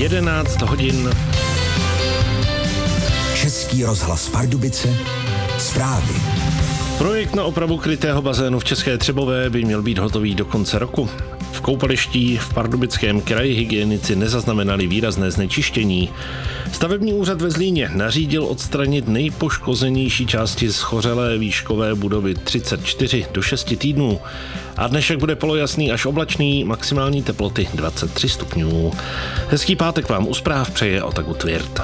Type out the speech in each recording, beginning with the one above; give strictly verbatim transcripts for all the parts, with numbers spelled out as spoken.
jedenáct hodin. Český rozhlas Pardubice, zprávy. Projekt na opravu krytého bazénu v České Třebové by měl být hotový do konce roku. V koupaliští v Pardubickém kraji hygienici nezaznamenali výrazné znečištění. Stavební úřad ve Zlíně nařídil odstranit nejpoškozenější části schořelé výškové budovy třicet čtyři do šesti týdnů. A dnešek bude polojasný až oblačný, maximální teploty dvacet tři stupňů. Hezký pátek vám u zpráv přeje Otaku Tvirt.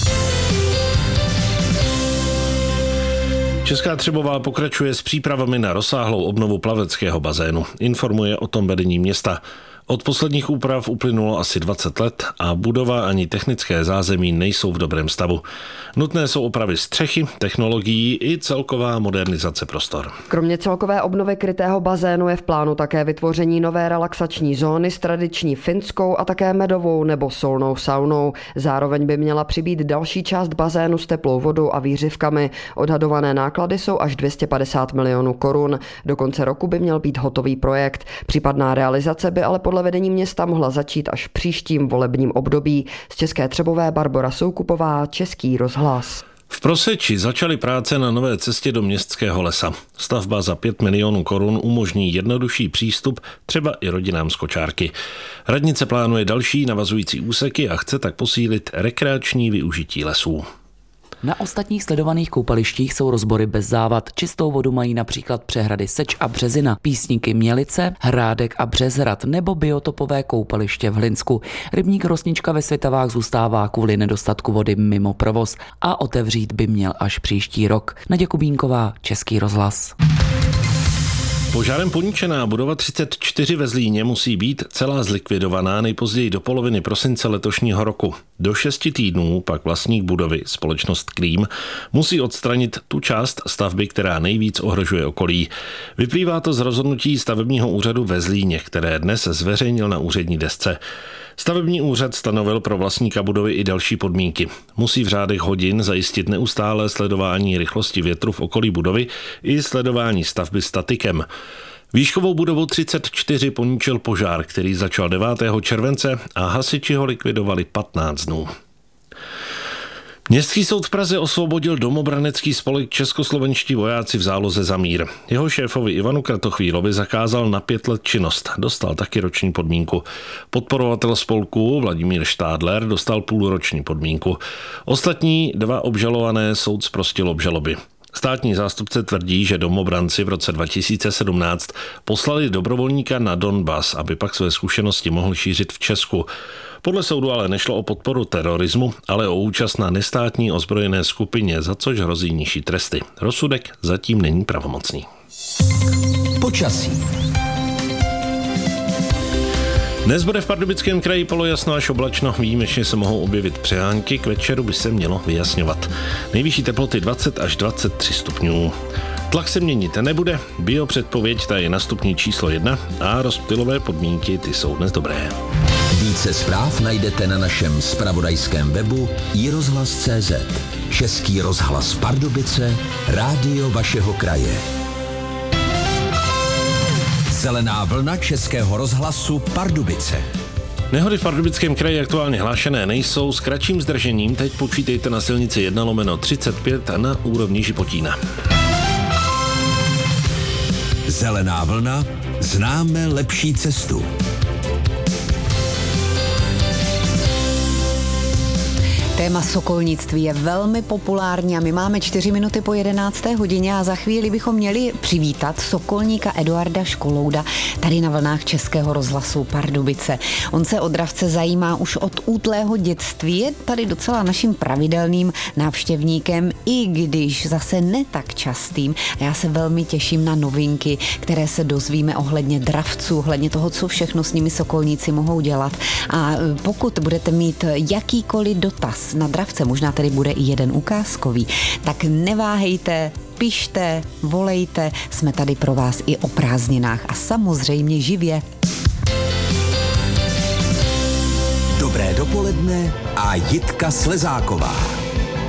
Česká Třebová pokračuje s přípravami na rozsáhlou obnovu plaveckého bazénu. Informuje o tom vedení města. Od posledních úprav uplynulo asi dvacet let a budova ani technické zázemí nejsou v dobrém stavu. Nutné jsou opravy střechy, technologií i celková modernizace prostor. Kromě celkové obnovy krytého bazénu je v plánu také vytvoření nové relaxační zóny s tradiční finskou a také medovou nebo solnou saunou. Zároveň by měla přibýt další část bazénu s teplou vodou a výřivkami. Odhadované náklady jsou až dvě stě padesát milionů korun. Do konce roku by měl být hotový projekt. Případná realizace by ale podle vedení města mohla začít až v příštím volebním období. Z České Třebové Barbora Soukupová, Český rozhlas. V Proseči začaly práce na nové cestě do Městského lesa. Stavba za pět milionů korun umožní jednodušší přístup třeba i rodinám z Kočárky. Radnice plánuje další navazující úseky a chce tak posílit rekreační využití lesů. Na ostatních sledovaných koupalištích jsou rozbory bez závad. Čistou vodu mají například přehrady Seč a Březina, Písníky Mělice, Hrádek a Březhrad nebo biotopové koupaliště v Hlinsku. Rybník Rosnička ve Svitavách zůstává kvůli nedostatku vody mimo provoz a otevřít by měl až příští rok. Naděja Kubínková, Český rozhlas. Požárem poničená budova třicet čtyři ve Zlíně musí být celá zlikvidovaná nejpozději do poloviny prosince letošního roku. Do šesti týdnů pak vlastník budovy, společnost Klím, musí odstranit tu část stavby, která nejvíc ohrožuje okolí. Vyplývá to z rozhodnutí stavebního úřadu ve Zlíně, které dnes zveřejnil na úřední desce. Stavební úřad stanovil pro vlastníka budovy i další podmínky. Musí v řádech hodin zajistit neustálé sledování rychlosti větru v okolí budovy i sledování stavby statikem. Výškovou budovu třicet čtyři poničil požár, který začal devátého července a hasiči ho likvidovali patnáct dnů. Městský soud v Praze osvobodil domobranecký spolek Českoslovenští vojáci v záloze za mír. Jeho šéfovi Ivanu Kratochvílovi zakázal na pět let činnost. Dostal taky roční podmínku. Podporovatel spolku Vladimír Štádler dostal půlroční podmínku. Ostatní dva obžalované soud zprostil obžaloby. Státní zástupce tvrdí, že domobranci v roce dva tisíce sedmnáct poslali dobrovolníka na Donbas, aby pak své zkušenosti mohl šířit v Česku. Podle soudu ale nešlo o podporu terorismu, ale o účast na nestátní ozbrojené skupině, za což hrozí nižší tresty. Rozsudek zatím není pravomocný. Počasí. Dnes bude v Pardubickém kraji polojasno až oblačno, výjimečně se mohou objevit přehánky, k večeru by se mělo vyjasňovat. Nejvyšší teploty dvacet až dvacet tři stupňů. Tlak se měnit nebude, biopředpověď ta je na stupni číslo jedna a rozptylové podmínky ty jsou dnes dobré. Více zpráv najdete na našem zpravodajském webu i rozhlas tečka cé zet. Český rozhlas Pardubice, rádio vašeho kraje. Zelená vlna Českého rozhlasu Pardubice. Nehody v Pardubickém kraji aktuálně hlášené nejsou, s kratším zdržením teď počítejte na silnici jedna lomeno třicet pět a na úrovni Žipotína. Zelená vlna, známe lepší cestu. Téma sokolnictví je velmi populární a my máme čtyři minuty po jedenácté hodině a za chvíli bychom měli přivítat sokolníka Eduarda Školouda tady na vlnách Českého rozhlasu Pardubice. On se o dravce zajímá už od útlého dětství, je tady docela naším pravidelným návštěvníkem, i když zase ne tak častým. A já se velmi těším na novinky, které se dozvíme ohledně dravců, ohledně toho, co všechno s nimi sokolníci mohou dělat. A pokud budete mít jakýkoliv dotaz na dravce, možná tady bude i jeden ukázkový, tak neváhejte, pište, volejte, jsme tady pro vás i o prázdninách a samozřejmě živě. Dobré dopoledne a Jitka Slezáková.